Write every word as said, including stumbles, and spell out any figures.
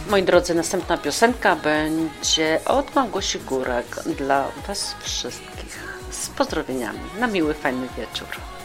Moi drodzy, następna piosenka będzie od Małgosi Górek dla Was wszystkich. Z pozdrowieniami na miły, fajny wieczór.